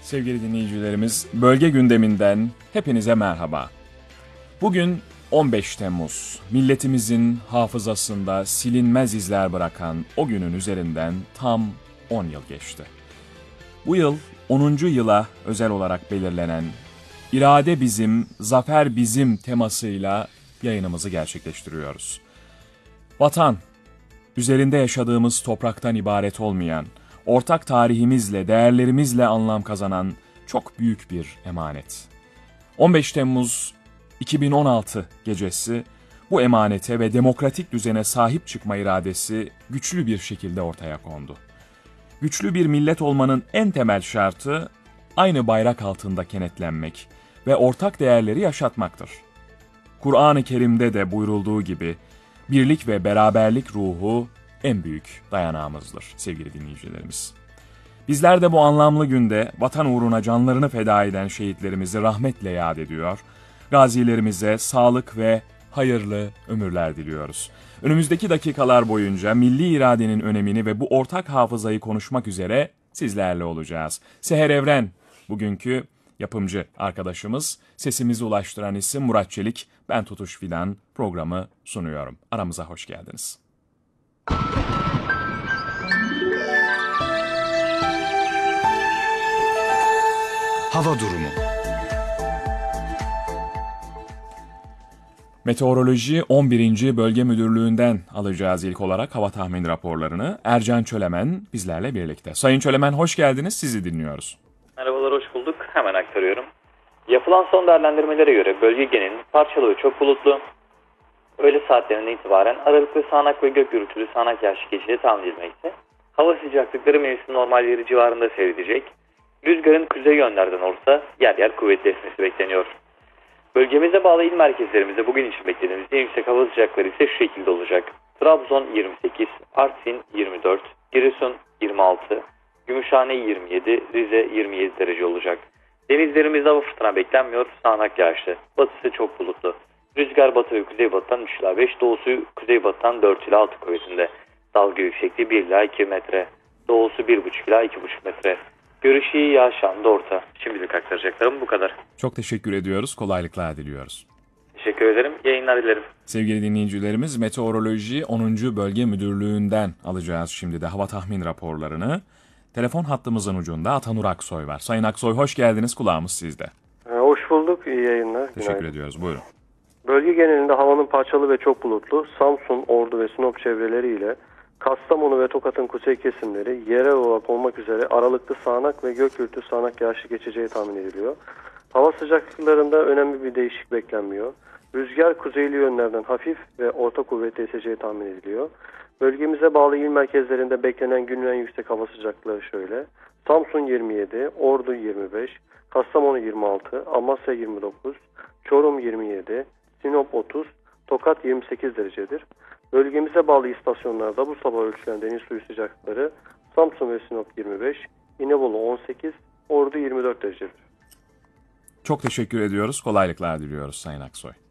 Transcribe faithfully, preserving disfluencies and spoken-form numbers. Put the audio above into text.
Sevgili dinleyicilerimiz, bölge gündeminden hepinize merhaba. Bugün on beş Temmuz, milletimizin hafızasında silinmez izler bırakan o günün üzerinden tam on yıl geçti. Bu yıl onuncu yıla özel olarak belirlenen "İrade bizim, zafer bizim" temasıyla yayınımızı gerçekleştiriyoruz. Vatan, üzerinde yaşadığımız topraktan ibaret olmayan, ortak tarihimizle, değerlerimizle anlam kazanan çok büyük bir emanet. on beş Temmuz iki bin on altı gecesi bu emanete ve demokratik düzene sahip çıkma iradesi güçlü bir şekilde ortaya kondu. Güçlü bir millet olmanın en temel şartı aynı bayrak altında kenetlenmek ve ortak değerleri yaşatmaktır. Kur'an-ı Kerim'de de buyurulduğu gibi birlik ve beraberlik ruhu en büyük dayanağımızdır sevgili dinleyicilerimiz. Bizler de bu anlamlı günde vatan uğruna canlarını feda eden şehitlerimizi rahmetle yad ediyor, gazilerimize sağlık ve hayırlı ömürler diliyoruz. Önümüzdeki dakikalar boyunca milli iradenin önemini ve bu ortak hafızayı konuşmak üzere sizlerle olacağız. Seher Evren bugünkü yapımcı arkadaşımız, sesimizi ulaştıran isim Murat Çelik, ben Tutuş Fidan, programı sunuyorum. Aramıza hoş geldiniz. Hava durumu. Meteoroloji on birinci Bölge Müdürlüğü'nden alacağız ilk olarak hava tahmin raporlarını. Ercan Çölemen bizlerle birlikte. Sayın Çölemen hoş geldiniz, sizi dinliyoruz. Merhabalar, hoş bulduk. Hemen aktarıyorum. Yapılan son değerlendirmelere göre bölge genelinde parçalı ve çok bulutlu. Öğle saatlerinden itibaren aralıklı sağanak ve gök gürültülü sağanak yağış geçeceği tahmin edilmekte. Hava sıcaklıkları mevsim normalleri civarında seyredecek. Rüzgarın kuzey yönlerden olsa yer yer kuvvetli esmesi bekleniyor. Bölgemize bağlı il merkezlerimizde bugün için beklediğimiz en yüksek hava sıcaklıkları ise şu şekilde olacak. Trabzon yirmi sekiz, Artvin yirmi dört, Giresun yirmi altı, Gümüşhane yirmi yedi, Rize yirmi yedi derece olacak. Denizlerimizde hava fırtına beklenmiyor, sağanak yağışlı. Batısı çok bulutlu. Rüzgar batı ve kuzeybatıdan üç ila beş, doğusu kuzeybatıdan dört ila altı kuvvetinde. Dalga yüksekliği bir ila iki metre. Doğusu bir buçuk ila iki buçuk metre. Görüş iyi, yağış anında orta. Şimdilik aktaracaklarım bu kadar. Çok teşekkür ediyoruz, kolaylıklar diliyoruz. Teşekkür ederim, yayınlar dilerim. Sevgili dinleyicilerimiz, Meteoroloji onuncu Bölge Müdürlüğü'nden alacağız şimdi de hava tahmin raporlarını. Telefon hattımızın ucunda Atanur Aksoy var. Sayın Aksoy hoş geldiniz, kulağımız sizde. Hoş bulduk, iyi yayınlar. Teşekkür Günaydın. ediyoruz, buyurun. Bölge genelinde havanın parçalı ve çok bulutlu, Samsun, Ordu ve Sinop çevreleriyle Kastamonu ve Tokat'ın kuzey kesimleri yerel olarak olmak üzere aralıklı sağanak ve gök gürültülü sağanak yağışı geçeceği tahmin ediliyor. Hava sıcaklıklarında önemli bir değişik beklenmiyor. Rüzgar kuzeyli yönlerden hafif ve orta kuvvetli eseceği tahmin ediliyor. Bölgemize bağlı il merkezlerinde beklenen günün en yüksek hava sıcaklığı şöyle. Samsun yirmi yedi, Ordu yirmi beş, Kastamonu yirmi altı, Amasya yirmi dokuz, Çorum yirmi yedi, Sinop otuz, Tokat yirmi sekiz derecedir. Bölgemize bağlı istasyonlarda bu sabah ölçülen deniz suyu sıcaklıkları Samsun ve Sinop yirmi beş, İnebolu on sekiz, Ordu yirmi dört derecedir. Çok teşekkür ediyoruz, kolaylıklar diliyoruz Sayın Aksoy.